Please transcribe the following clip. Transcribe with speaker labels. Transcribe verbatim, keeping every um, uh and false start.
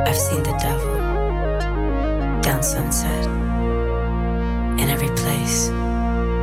Speaker 1: I've seen the devil down Sunset, in every place.